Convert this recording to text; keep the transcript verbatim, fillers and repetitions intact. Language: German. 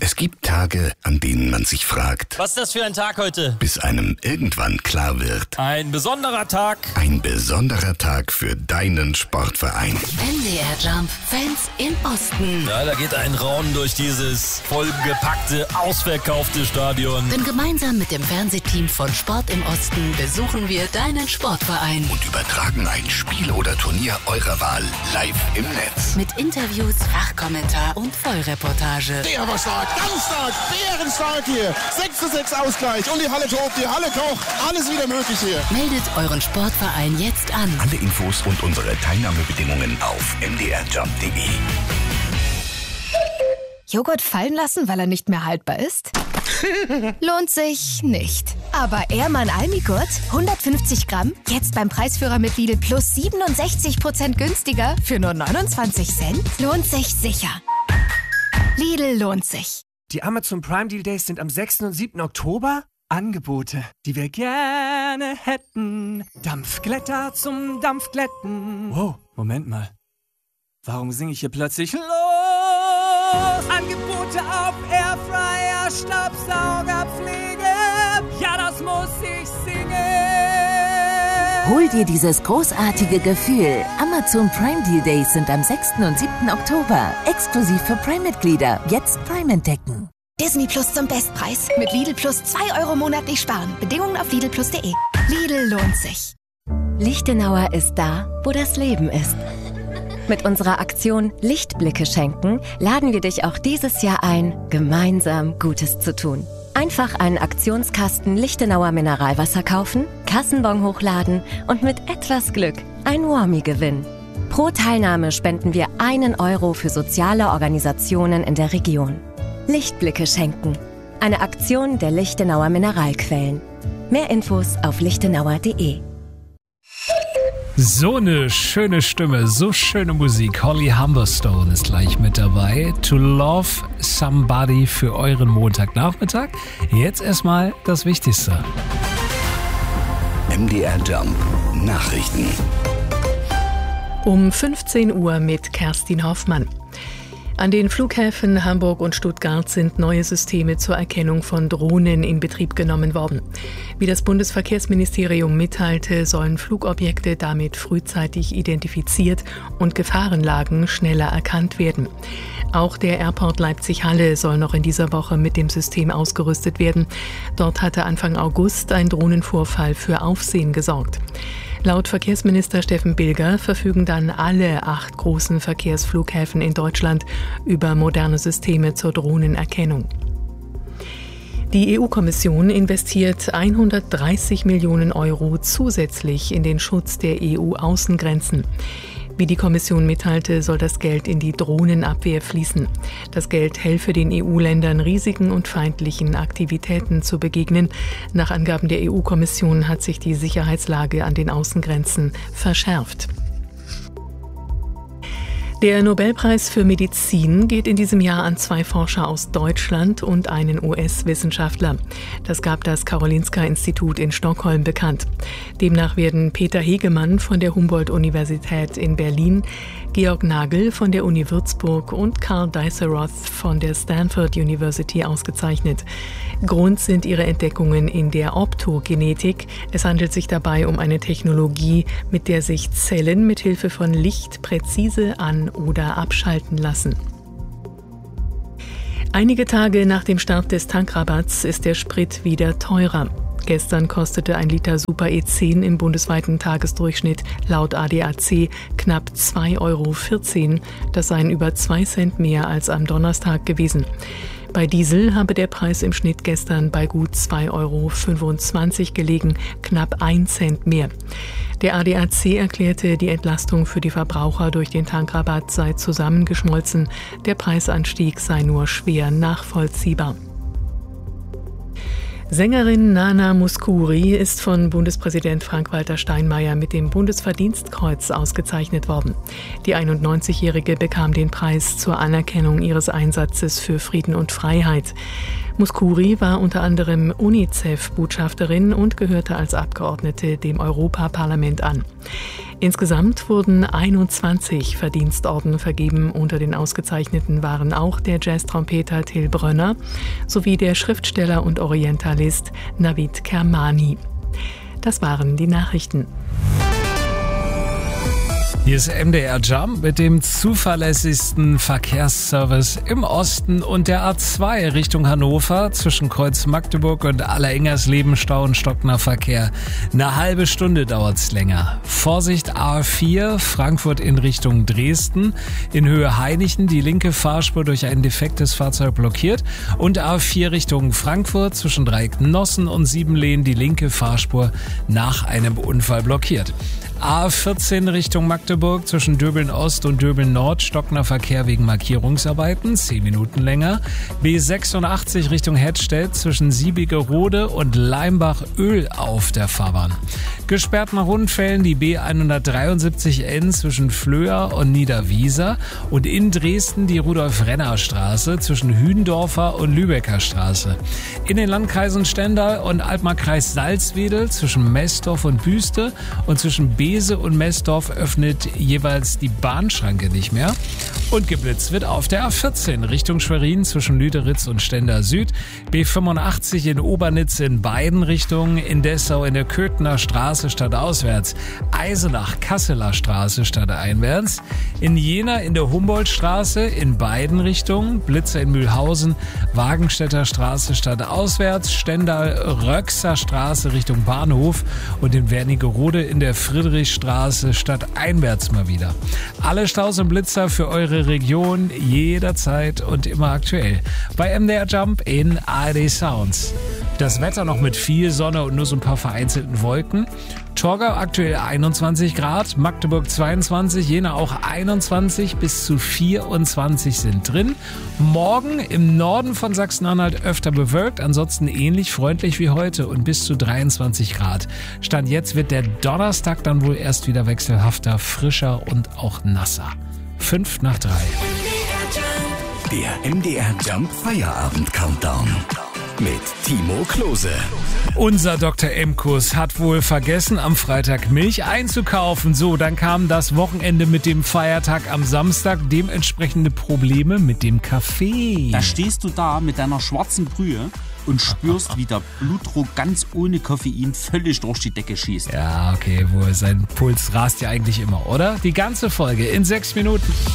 Es gibt Tage, an denen man sich fragt, was ist das für ein Tag heute? Bis einem irgendwann klar wird, ein besonderer Tag. Ein besonderer Tag für deinen Sportverein. M D R Jump Fans im Osten. Ja, da geht ein Raunen durch dieses vollgepackte, ausverkaufte Stadion. Denn gemeinsam mit dem Fernsehteam von Sport im Osten besuchen wir deinen Sportverein. Und übertragen ein Spiel oder Turnier eurer Wahl live im Netz. Mit Interviews, Fachkommentar und Vollreportage. Der war stark, ganz stark, bärenstark hier. sechs zu sechs Ausgleich und die Halle tobt, die Halle kocht. Alles wieder möglich hier. Meldet euren Sportverein jetzt an. Alle Infos und unsere Teilnahmebedingungen auf m d r jump punkt d e. Joghurt fallen lassen, weil er nicht mehr haltbar ist? Lohnt sich nicht. Aber Ehrmann Almigurt, hundertfünfzig Gramm, jetzt beim Preisführer mit Lidl Plus siebenundsechzig Prozent günstiger für nur neunundzwanzig Cent? Lohnt sich sicher. Lidl lohnt sich. Die Amazon Prime Deal Days sind am sechsten und siebten Oktober. Angebote, die wir gerne hätten. Dampfglätter zum Dampfglätten. Wow, Moment mal. Warum singe ich hier plötzlich los? Angebote auf Airfryer, Staubsaugerpflege. Ja, das muss ich singen. Hol dir dieses großartige Gefühl. Amazon Prime Deal Days sind am sechsten und siebten Oktober. Exklusiv für Prime-Mitglieder. Jetzt Prime entdecken. Disney Plus zum Bestpreis. Mit Lidl Plus zwei Euro monatlich sparen. Bedingungen auf lidl plus punkt de. Lidl lohnt sich. Lichtenauer ist da, wo das Leben ist. Mit unserer Aktion Lichtblicke schenken laden wir dich auch dieses Jahr ein, gemeinsam Gutes zu tun. Einfach einen Aktionskasten Lichtenauer Mineralwasser kaufen, Kassenbon hochladen und mit etwas Glück ein Warmie gewinnen. Pro Teilnahme spenden wir einen Euro für soziale Organisationen in der Region. Lichtblicke schenken. Eine Aktion der Lichtenauer Mineralquellen. Mehr Infos auf lichtenauer punkt de. So eine schöne Stimme, so schöne Musik. Holly Humberstone ist gleich mit dabei. To Love Somebody für euren Montagnachmittag. Jetzt erstmal das Wichtigste. M D R Jump Nachrichten. Um fünfzehn Uhr mit Kerstin Hoffmann. An den Flughäfen Hamburg und Stuttgart sind neue Systeme zur Erkennung von Drohnen in Betrieb genommen worden. Wie das Bundesverkehrsministerium mitteilte, sollen Flugobjekte damit frühzeitig identifiziert und Gefahrenlagen schneller erkannt werden. Auch der Airport Leipzig-Halle soll noch in dieser Woche mit dem System ausgerüstet werden. Dort hatte Anfang August ein Drohnenvorfall für Aufsehen gesorgt. Laut Verkehrsminister Steffen Bilger verfügen dann alle acht großen Verkehrsflughäfen in Deutschland über moderne Systeme zur Drohnenerkennung. Die E U-Kommission investiert hundertdreißig Millionen Euro zusätzlich in den Schutz der E U-Außengrenzen. Wie die Kommission mitteilte, soll das Geld in die Drohnenabwehr fließen. Das Geld helfe den E U-Ländern, Risiken und feindlichen Aktivitäten zu begegnen. Nach Angaben der E U-Kommission hat sich die Sicherheitslage an den Außengrenzen verschärft. Der Nobelpreis für Medizin geht in diesem Jahr an zwei Forscher aus Deutschland und einen U S-Wissenschaftler. Das gab das Karolinska-Institut in Stockholm bekannt. Demnach werden Peter Hegemann von der Humboldt-Universität in Berlin, Georg Nagel von der Uni Würzburg und Karl Diceroth von der Stanford University ausgezeichnet. Grund sind ihre Entdeckungen in der Optogenetik. Es handelt sich dabei um eine Technologie, mit der sich Zellen mit Hilfe von Licht präzise an- oder abschalten lassen. Einige Tage nach dem Start des Tankrabatts ist der Sprit wieder teurer. Gestern kostete ein Liter Super E zehn im bundesweiten Tagesdurchschnitt laut A D A C knapp zwei Euro vierzehn. Das seien über zwei Cent mehr als am Donnerstag gewesen. Bei Diesel habe der Preis im Schnitt gestern bei gut zwei Euro fünfundzwanzig gelegen, knapp ein Cent mehr. Der A D A C erklärte, die Entlastung für die Verbraucher durch den Tankrabatt sei zusammengeschmolzen. Der Preisanstieg sei nur schwer nachvollziehbar. Sängerin Nana Mouskouri ist von Bundespräsident Frank-Walter Steinmeier mit dem Bundesverdienstkreuz ausgezeichnet worden. Die einundneunzigjährige bekam den Preis zur Anerkennung ihres Einsatzes für Frieden und Freiheit. Mouskouri war unter anderem UNICEF-Botschafterin und gehörte als Abgeordnete dem Europaparlament an. Insgesamt wurden einundzwanzig Verdienstorden vergeben. Unter den Ausgezeichneten waren auch der Jazztrompeter Till Brönner sowie der Schriftsteller und Orientalist Navid Kermani. Das waren die Nachrichten. Hier ist M D R Jump mit dem zuverlässigsten Verkehrsservice im Osten und der A zwei Richtung Hannover zwischen Kreuz Magdeburg und Allerengersleben Stau und stockender Verkehr. Eine halbe Stunde dauert's länger. Vorsicht A vier Frankfurt in Richtung Dresden. In Höhe Hainichen die linke Fahrspur durch ein defektes Fahrzeug blockiert und A vier Richtung Frankfurt zwischen Dreieck Nossen und Siebenlehn die linke Fahrspur nach einem Unfall blockiert. A vierzehn Richtung Magdeburg zwischen Döbeln Ost und Döbeln Nord stockender Verkehr wegen Markierungsarbeiten, zehn Minuten länger. B sechsundachtzig Richtung Hettstedt zwischen Siebigerode und Leimbach Öl auf der Fahrbahn. Gesperrt nach Unfällen die B hundertdreiundsiebzig N zwischen Flöa und Niederwieser und in Dresden die Rudolf-Renner-Straße zwischen Hündorfer und Lübecker Straße. In den Landkreisen Stendal und Altmark-Kreis Salzwedel zwischen Messdorf und Büste und zwischen Bese und Messdorf öffnet jeweils die Bahnschranke nicht mehr. Und geblitzt wird auf der A vierzehn Richtung Schwerin zwischen Lüderitz und Stendal Süd, B fünfundachtzig in Obernitz in beiden Richtungen, in Dessau in der Köthener Straße stadtauswärts, Eisenach Kasseler Straße stadteinwärts, in Jena in der Humboldtstraße in beiden Richtungen, Blitzer in Mühlhausen, Wagenstädter Straße stadtauswärts, Stendal Röxer Straße Richtung Bahnhof und in Wernigerode in der Friedrichstraße stadteinwärts mal wieder. Alle Staus und Blitzer für eure Region jederzeit und immer aktuell. Bei M D R Jump in A R D Sounds. Das Wetter noch mit viel Sonne und nur so ein paar vereinzelten Wolken. Torgau aktuell einundzwanzig Grad, Magdeburg zweiundzwanzig, Jena auch einundzwanzig, bis zu vierundzwanzig sind drin. Morgen im Norden von Sachsen-Anhalt öfter bewölkt, ansonsten ähnlich freundlich wie heute und bis zu dreiundzwanzig Grad. Stand jetzt wird der Donnerstag dann wohl erst wieder wechselhafter, frischer und auch nasser. Fünf nach drei. Der M D R Jump Feierabend Countdown mit Timo Klose. Unser Doktor Emkus hat wohl vergessen, am Freitag Milch einzukaufen. So, dann kam das Wochenende mit dem Feiertag am Samstag, dementsprechende Probleme mit dem Kaffee. Da stehst du da mit deiner schwarzen Brühe und spürst, wie der Blutdruck ganz ohne Koffein völlig durch die Decke schießt. Ja, okay, wohl, sein Puls rast ja eigentlich immer, oder? Die ganze Folge in sechs Minuten.